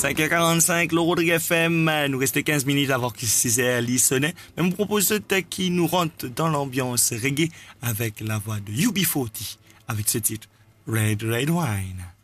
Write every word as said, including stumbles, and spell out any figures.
cinq heures quarante-cinq, le Rodrigue F M. Nous restons quinze minutes avant que six heures sonne. Mais je vous propose un texte qui nous rentre dans l'ambiance reggae avec la voix de U B quarante avec ce titre Red Red Wine.